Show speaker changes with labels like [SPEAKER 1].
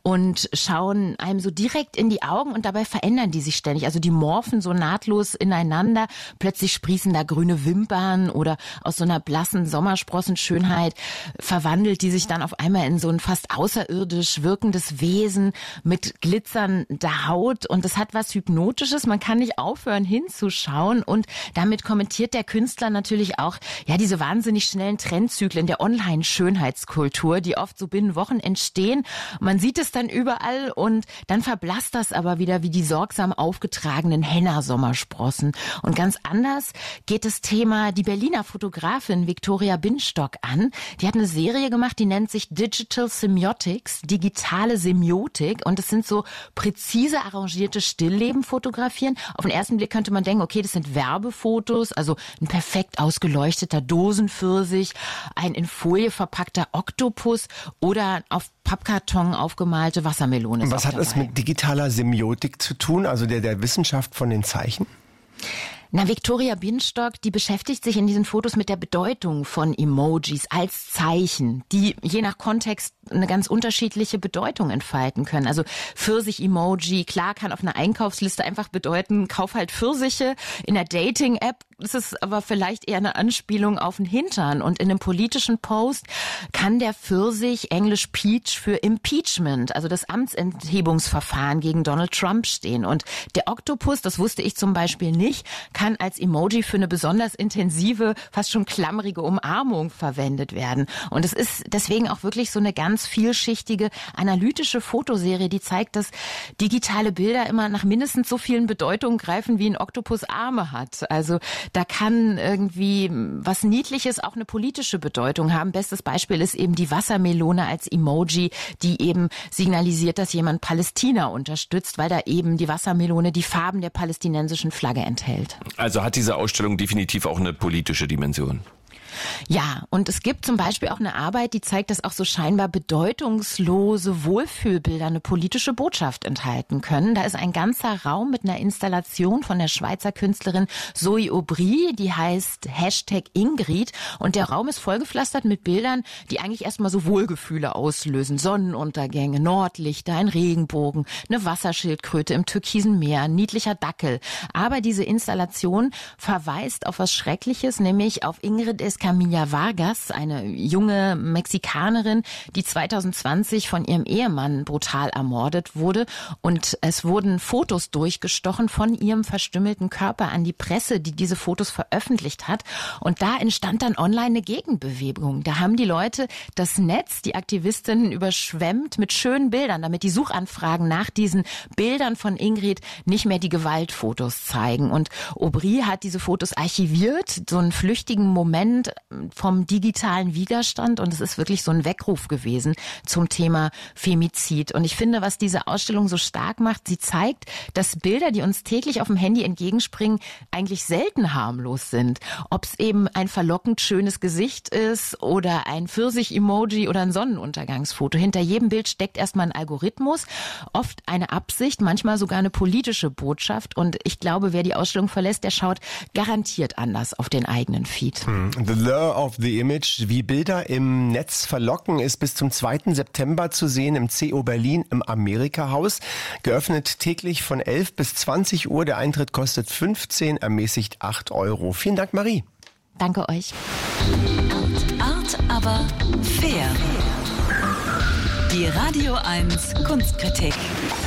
[SPEAKER 1] und schauen einem so direkt in die Augen und dabei verändern die sich ständig. Also die morphen so nahtlos ineinander. Plötzlich sprießen da grüne Wimpern oder aus so einer blassen Sommersprossenschönheit verwandelt die sich dann auf einmal in so ein fast außerirdisch wirkendes Wesen mit glitzernder Haut. Und das hat was Hypnotisches. Man kann nicht aufhören hinzuschauen. Und damit kommentiert der Künstler natürlich auch diese wahnsinnig schnellen Trendzyklen der Online-Schönheitskultur, die oft so binnen Wochen entstehen. Man sieht es dann überall und dann verblasst das aber wieder wie die sorgsam aufgetragenen Henna-Sommersprossen. Und ganz anders geht das Thema die Berliner Fotografin Viktoria Binstock an. Die hat eine Serie gemacht, die nennt sich Digital Semiotics, digitale Semiotik. Und es sind so präzise arrangierte Stillleben fotografieren. Auf den ersten Blick könnte man denken, okay, das sind Werbefotos, also ein perfekt ausgeleuchteter Dosenpfirsich, ein in Folie verpackter Oktopus oder auf Pappkarton aufgemalte Wassermelone.
[SPEAKER 2] Was hat es mit digitaler Semiotik zu tun, also der Wissenschaft von den Zeichen?
[SPEAKER 1] Viktoria Binstock, die beschäftigt sich in diesen Fotos mit der Bedeutung von Emojis als Zeichen, die je nach Kontext eine ganz unterschiedliche Bedeutung entfalten können. Also Pfirsich-Emoji, klar, kann auf einer Einkaufsliste einfach bedeuten, kauf halt Pfirsiche. In der Dating-App ist es aber vielleicht eher eine Anspielung auf den Hintern. Und in einem politischen Post kann der Pfirsich, englisch Peach, für Impeachment, also das Amtsenthebungsverfahren gegen Donald Trump stehen. Und der Oktopus, das wusste ich zum Beispiel nicht, kann als Emoji für eine besonders intensive, fast schon klammrige Umarmung verwendet werden. Und es ist deswegen auch wirklich so eine ganz vielschichtige, analytische Fotoserie, die zeigt, dass digitale Bilder immer nach mindestens so vielen Bedeutungen greifen, wie ein Oktopus Arme hat. Also da kann irgendwie was Niedliches auch eine politische Bedeutung haben. Bestes Beispiel ist eben die Wassermelone als Emoji, die eben signalisiert, dass jemand Palästina unterstützt, weil da eben die Wassermelone die Farben der palästinensischen Flagge enthält.
[SPEAKER 3] Also hat diese Ausstellung definitiv auch eine politische Dimension.
[SPEAKER 1] Ja, und es gibt zum Beispiel auch eine Arbeit, die zeigt, dass auch so scheinbar bedeutungslose Wohlfühlbilder eine politische Botschaft enthalten können. Da ist ein ganzer Raum mit einer Installation von der Schweizer Künstlerin Zoe Aubry, die heißt #Ingrid. Und der Raum ist vollgepflastert mit Bildern, die eigentlich erstmal so Wohlgefühle auslösen. Sonnenuntergänge, Nordlichter, ein Regenbogen, eine Wasserschildkröte im türkisen Meer, ein niedlicher Dackel. Aber diese Installation verweist auf was Schreckliches, nämlich auf Ingrid Escamilla Vargas, eine junge Mexikanerin, die 2020 von ihrem Ehemann brutal ermordet wurde. Und es wurden Fotos durchgestochen von ihrem verstümmelten Körper an die Presse, die diese Fotos veröffentlicht hat. Und da entstand dann online eine Gegenbewegung. Da haben die Leute das Netz, die Aktivistinnen überschwemmt mit schönen Bildern, damit die Suchanfragen nach diesen Bildern von Ingrid nicht mehr die Gewaltfotos zeigen. Und Aubry hat diese Fotos archiviert, so einen flüchtigen Moment vom digitalen Widerstand, und es ist wirklich so ein Weckruf gewesen zum Thema Femizid. Und ich finde, was diese Ausstellung so stark macht, sie zeigt, dass Bilder, die uns täglich auf dem Handy entgegenspringen, eigentlich selten harmlos sind. Ob es eben ein verlockend schönes Gesicht ist oder ein Pfirsich-Emoji oder ein Sonnenuntergangsfoto. Hinter jedem Bild steckt erstmal ein Algorithmus, oft eine Absicht, manchmal sogar eine politische Botschaft. Und ich glaube, wer die Ausstellung verlässt, der schaut garantiert anders auf den eigenen Feed.
[SPEAKER 2] The Lure of the Image, wie Bilder im Netz verlocken, ist bis zum 2. September zu sehen im CO Berlin im Amerika-Haus. Geöffnet täglich von 11 bis 20 Uhr. Der Eintritt kostet 15, ermäßigt 8 Euro. Vielen Dank, Marie.
[SPEAKER 1] Danke euch.
[SPEAKER 4] Art, aber fair. Die Radio 1 Kunstkritik.